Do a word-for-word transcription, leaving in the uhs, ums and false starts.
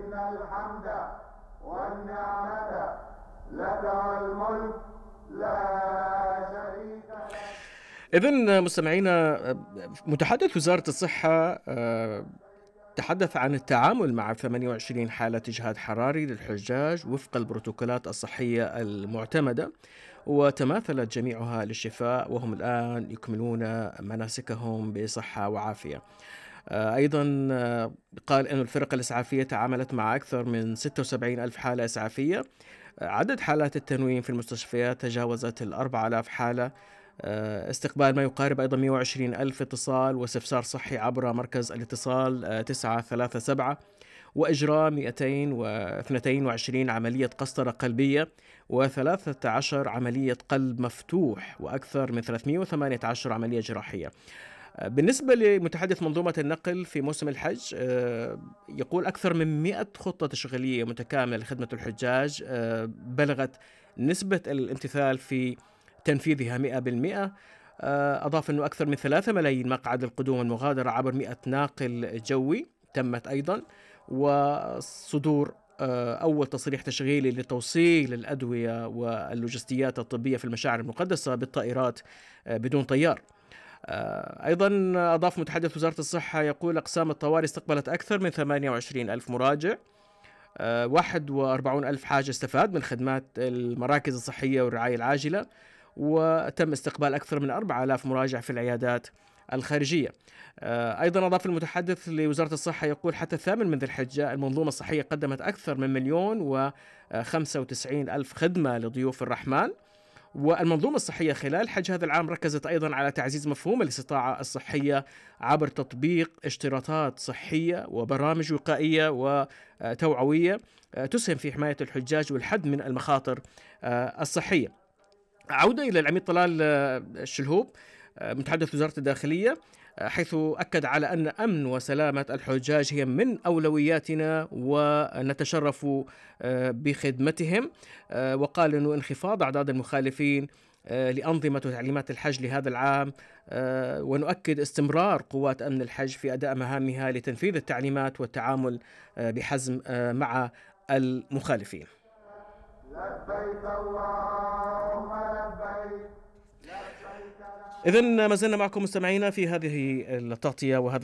إن الحمد والنعمة لك والملك لا شريك لك. إذن مستمعينا، متحدث وزارة الصحة آه، تحدث عن التعامل مع ثمانية وعشرين حالة إجهاد حراري للحجاج وفق البروتوكولات الصحية المعتمدة، وتماثلت جميعها للشفاء وهم الآن يكملون مناسكهم بصحة وعافية. آه، أيضا آه، قال أن الفرق الإسعافية تعاملت مع أكثر من ستة وسبعين ألف حالة إسعافية. آه، عدد حالات التنويم في المستشفيات تجاوزت الأربع آلاف حالة. آه، استقبال ما يقارب أيضا مئة وعشرين ألف اتصال واستفسار صحي عبر مركز الاتصال آه، تسعة ثلاثة سبعة، وإجراء مئتين واثنين وعشرين عملية قسطرة قلبية وثلاثة عشر عملية قلب مفتوح وأكثر من ثلاثمئة وثمانية عشر عملية جراحية. بالنسبة لمتحدث منظومة النقل في موسم الحج، آه، يقول أكثر من مئة خطة تشغيلية متكاملة لخدمة الحجاج. آه، بلغت نسبة الامتثال في تنفيذها مئة بالمئة. آه، أضاف أنه أكثر من ثلاثة ملايين مقعد القدوم والمغادرة عبر مئة ناقل جوي تمت أيضا، وصدور آه، أول تصريح تشغيلي لتوصيل الأدوية واللوجستيات الطبية في المشاعر المقدسة بالطائرات آه، بدون طيار. آه، أيضا أضاف متحدث وزارة الصحة يقول أقسام الطوارئ استقبلت أكثر من ثمانية وعشرين ألف مراجع. آه، واحد وأربعين ألف حاج استفاد من خدمات المراكز الصحية والرعاية العاجلة، وتم استقبال أكثر من أربعة آلاف مراجع في العيادات الخارجية. آه، أيضا أضاف المتحدث لوزارة الصحة يقول حتى الثامن من ذي الحجة المنظومة الصحية قدمت أكثر من مليون وخمسة وتسعين ألف خدمة لضيوف الرحمن. والمنظومة الصحية خلال حج هذا العام ركزت أيضا على تعزيز مفهوم الاستطاعة الصحية عبر تطبيق اشتراطات صحية وبرامج وقائية وتوعوية تسهم في حماية الحجاج والحد من المخاطر الصحية. عودة إلى العميد طلال الشلهوب متحدث وزارة الداخلية، حيث أكد على أن أمن وسلامة الحجاج هي من أولوياتنا ونتشرف بخدمتهم. وقال أنه انخفاض أعداد المخالفين لأنظمة وتعليمات الحج لهذا العام، ونؤكد استمرار قوات أمن الحج في أداء مهامها لتنفيذ التعليمات والتعامل بحزم مع المخالفين. لبيك اللهم لبيك لبيك لا إذن ما زلنا معكم مستمعينا في هذه التغطية وهذا